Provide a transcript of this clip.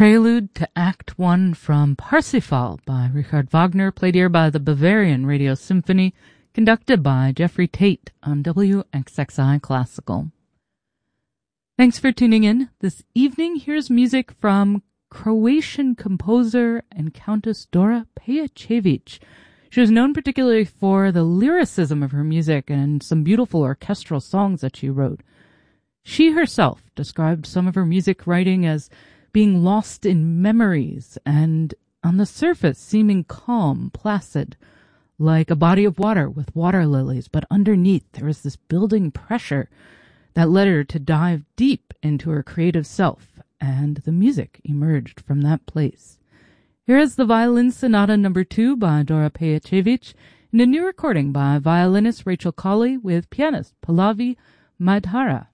Prelude to Act 1 from Parsifal by Richard Wagner, played here by the Bavarian Radio Symphony, conducted by Jeffrey Tate on WXXI Classical. Thanks for tuning in. This evening, here's music from Croatian composer and Countess Dora Pejacevic. She was known particularly for the lyricism of her music and some beautiful orchestral songs that she wrote. She herself described some of her music writing as being lost in memories and on the surface seeming calm, placid, like a body of water with water lilies, but underneath there was this building pressure that led her to dive deep into her creative self, and the music emerged from that place. Here is the Violin Sonata No. 2 by Dora Pejacevic in a new recording by violinist Rachel Colley with pianist Pallavi Madhara.